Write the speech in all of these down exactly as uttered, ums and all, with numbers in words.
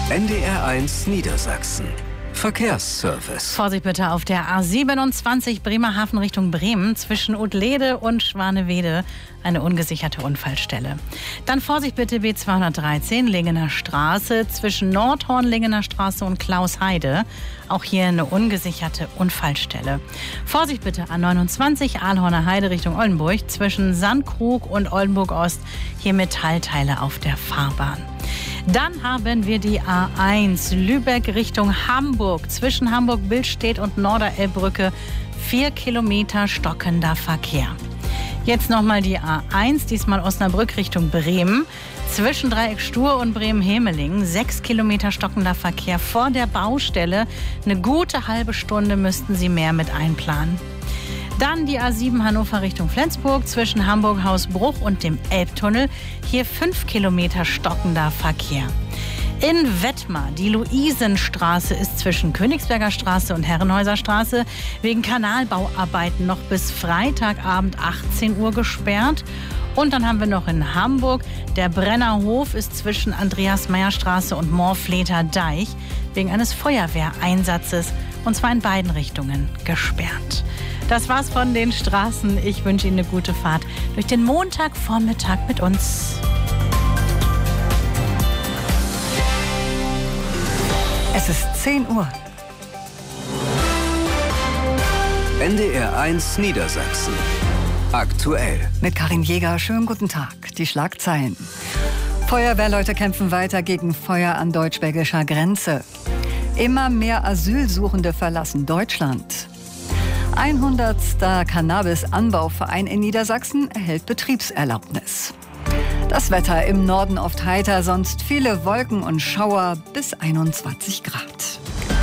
N D R eins Niedersachsen. Verkehrsservice. Vorsicht bitte auf der A siebenundzwanzig Bremerhaven Richtung Bremen zwischen Udlede und Schwanewede eine ungesicherte Unfallstelle. Dann Vorsicht bitte B zweihundertdreizehn Lingener Straße zwischen Nordhorn, Lingener Straße und Klausheide. Auch hier eine ungesicherte Unfallstelle. Vorsicht bitte A neunundzwanzig Ahlhorner Heide Richtung Oldenburg zwischen Sandkrug und Oldenburg Ost. Hier Metallteile auf der Fahrbahn. Dann haben wir die A eins Lübeck Richtung Hamburg. Zwischen Hamburg-Billstedt und Norderelbbrücke vier Kilometer stockender Verkehr. Jetzt nochmal die A eins, diesmal Osnabrück Richtung Bremen. Zwischen Dreieck Stur und Bremen-Hemelingen sechs Kilometer stockender Verkehr vor der Baustelle. Eine gute halbe Stunde müssten Sie mehr mit einplanen. Dann die A sieben Hannover Richtung Flensburg zwischen Hamburg-Hausbruch und dem Elbtunnel. Hier fünf Kilometer stockender Verkehr. In Wettmar, die Luisenstraße ist zwischen Königsberger Straße und Herrenhäuser Straße wegen Kanalbauarbeiten noch bis Freitagabend achtzehn Uhr gesperrt. Und dann haben wir noch in Hamburg, der Brennerhof ist zwischen Andreas-Meyer-Straße und Moorfleter Deich wegen eines Feuerwehreinsatzes, und zwar in beiden Richtungen, gesperrt. Das war's von den Straßen. Ich wünsche Ihnen eine gute Fahrt durch den Montagvormittag mit uns. Es ist zehn Uhr. N D R eins Niedersachsen. Aktuell. Mit Karin Jäger, schönen guten Tag. Die Schlagzeilen. Feuerwehrleute kämpfen weiter gegen Feuer an deutsch-belgischer Grenze. Immer mehr Asylsuchende verlassen Deutschland. hundertster Cannabis-Anbauverein in Niedersachsen erhält Betriebserlaubnis. Das Wetter im Norden oft heiter, sonst viele Wolken und Schauer bis einundzwanzig Grad.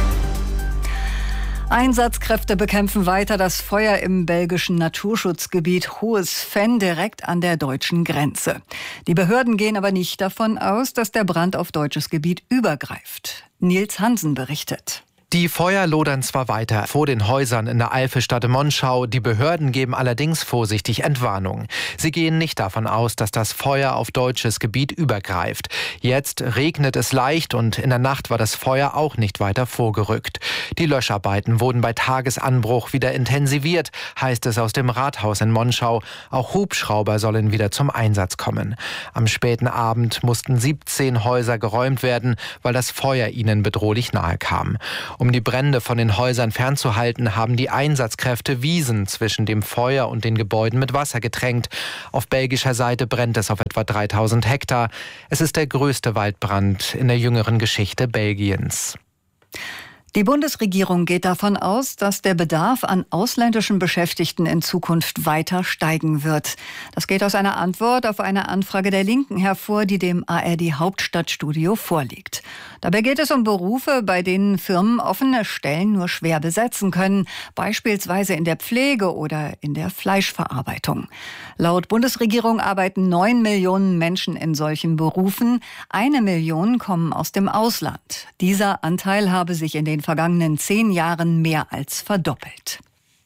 Einsatzkräfte bekämpfen weiter das Feuer im belgischen Naturschutzgebiet Hohes Venn direkt an der deutschen Grenze. Die Behörden gehen aber nicht davon aus, dass der Brand auf deutsches Gebiet übergreift. Nils Hansen berichtet. Die Feuer lodern zwar weiter vor den Häusern in der Eifelstadt Monschau, die Behörden geben allerdings vorsichtig Entwarnung. Sie gehen nicht davon aus, dass das Feuer auf deutsches Gebiet übergreift. Jetzt regnet es leicht und in der Nacht war das Feuer auch nicht weiter vorgerückt. Die Löscharbeiten wurden bei Tagesanbruch wieder intensiviert, heißt es aus dem Rathaus in Monschau. Auch Hubschrauber sollen wieder zum Einsatz kommen. Am späten Abend mussten siebzehn Häuser geräumt werden, weil das Feuer ihnen bedrohlich nahe kam. Um die Brände von den Häusern fernzuhalten, haben die Einsatzkräfte Wiesen zwischen dem Feuer und den Gebäuden mit Wasser getränkt. Auf belgischer Seite brennt es auf etwa dreitausend Hektar. Es ist der größte Waldbrand in der jüngeren Geschichte Belgiens. Die Bundesregierung geht davon aus, dass der Bedarf an ausländischen Beschäftigten in Zukunft weiter steigen wird. Das geht aus einer Antwort auf eine Anfrage der Linken hervor, die dem A R D-Hauptstadtstudio vorliegt. Dabei geht es um Berufe, bei denen Firmen offene Stellen nur schwer besetzen können, beispielsweise in der Pflege oder in der Fleischverarbeitung. Laut Bundesregierung arbeiten neun Millionen Menschen in solchen Berufen. Eine Million kommen aus dem Ausland. Dieser Anteil habe sich in den vergangenen zehn Jahren mehr als verdoppelt.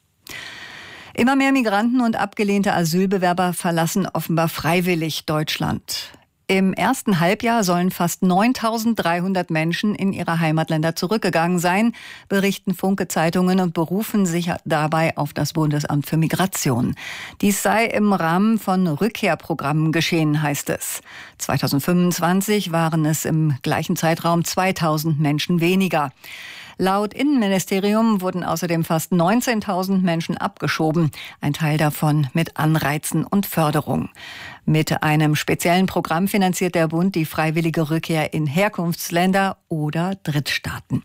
Immer mehr Migranten und abgelehnte Asylbewerber verlassen offenbar freiwillig Deutschland. Im ersten Halbjahr sollen fast neuntausenddreihundert Menschen in ihre Heimatländer zurückgegangen sein, berichten Funke-Zeitungen und berufen sich dabei auf das Bundesamt für Migration. Dies sei im Rahmen von Rückkehrprogrammen geschehen, heißt es. zweitausendfünfundzwanzig waren es im gleichen Zeitraum zweitausend Menschen weniger. Laut Innenministerium wurden außerdem fast neunzehntausend Menschen abgeschoben, ein Teil davon mit Anreizen und Förderung. Mit einem speziellen Programm finanziert der Bund die freiwillige Rückkehr in Herkunftsländer oder Drittstaaten.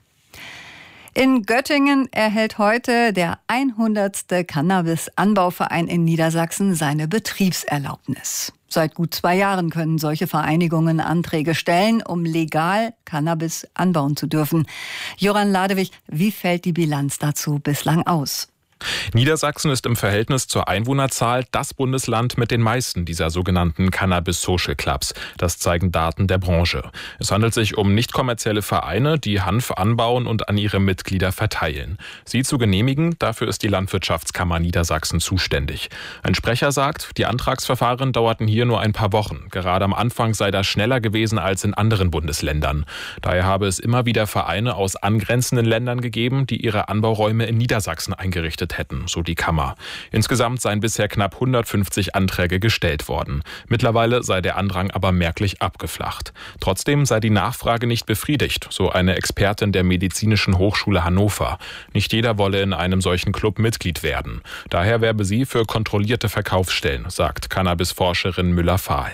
In Göttingen erhält heute der hundertste Cannabis-Anbauverein in Niedersachsen seine Betriebserlaubnis. Seit gut zwei Jahren können solche Vereinigungen Anträge stellen, um legal Cannabis anbauen zu dürfen. Joran Ladewig, wie fällt die Bilanz dazu bislang aus? Niedersachsen ist im Verhältnis zur Einwohnerzahl das Bundesland mit den meisten dieser sogenannten Cannabis Social Clubs. Das zeigen Daten der Branche. Es handelt sich um nicht kommerzielle Vereine, die Hanf anbauen und an ihre Mitglieder verteilen. Sie zu genehmigen, dafür ist die Landwirtschaftskammer Niedersachsen zuständig. Ein Sprecher sagt, die Antragsverfahren dauerten hier nur ein paar Wochen. Gerade am Anfang sei das schneller gewesen als in anderen Bundesländern. Daher habe es immer wieder Vereine aus angrenzenden Ländern gegeben, die ihre Anbauräume in Niedersachsen eingerichtet hätten, so die Kammer. Insgesamt seien bisher knapp hundertfünfzig Anträge gestellt worden. Mittlerweile sei der Andrang aber merklich abgeflacht. Trotzdem sei die Nachfrage nicht befriedigt, so eine Expertin der Medizinischen Hochschule Hannover. Nicht jeder wolle in einem solchen Club Mitglied werden. Daher werbe sie für kontrollierte Verkaufsstellen, sagt Cannabis-Forscherin Müller-Fahl.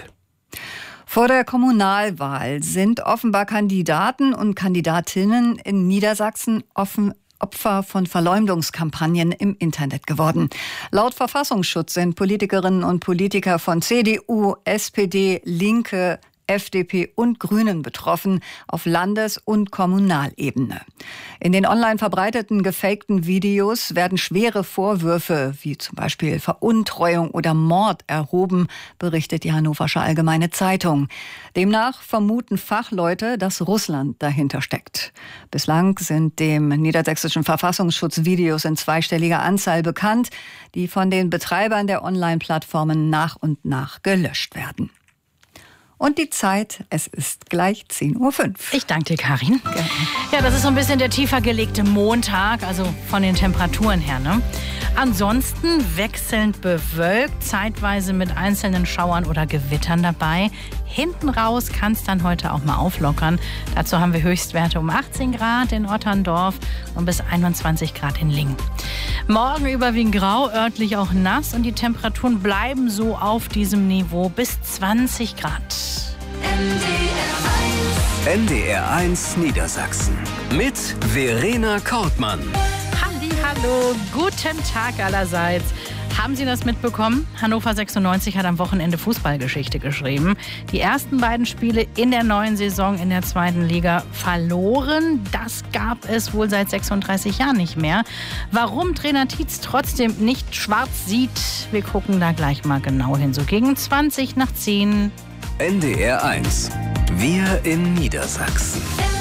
Vor der Kommunalwahl sind offenbar Kandidaten und Kandidatinnen in Niedersachsen offen Opfer von Verleumdungskampagnen im Internet geworden. Laut Verfassungsschutz sind Politikerinnen und Politiker von C D U, S P D, Linke, F D P und Grünen betroffen auf Landes- und Kommunalebene. In den online verbreiteten gefakten Videos werden schwere Vorwürfe wie zum Beispiel Veruntreuung oder Mord erhoben, berichtet die Hannoversche Allgemeine Zeitung. Demnach vermuten Fachleute, dass Russland dahinter steckt. Bislang sind dem niedersächsischen Verfassungsschutz Videos in zweistelliger Anzahl bekannt, die von den Betreibern der Online-Plattformen nach und nach gelöscht werden. Und die Zeit, es ist gleich zehn Uhr fünf. Ich danke dir, Karin. Gerne. Ja, das ist so ein bisschen der tiefer gelegte Montag, also von den Temperaturen her, ne? Ansonsten wechselnd bewölkt, zeitweise mit einzelnen Schauern oder Gewittern dabei. Hinten raus kann es dann heute auch mal auflockern. Dazu haben wir Höchstwerte um achtzehn Grad in Otterndorf und bis einundzwanzig Grad in Lingen. Morgen überwiegend grau, örtlich auch nass und die Temperaturen bleiben so auf diesem Niveau bis zwanzig Grad. N D R eins Niedersachsen mit Verena Kortmann. Hallo, guten Tag allerseits. Haben Sie das mitbekommen? Hannover sechsundneunzig hat am Wochenende Fußballgeschichte geschrieben. Die ersten beiden Spiele in der neuen Saison in der zweiten Liga verloren. Das gab es wohl seit sechsunddreißig Jahren nicht mehr. Warum Trainer Tietz trotzdem nicht schwarz sieht, wir gucken da gleich mal genau hin. So gegen zwanzig nach zehn. N D R eins. Wir in Niedersachsen.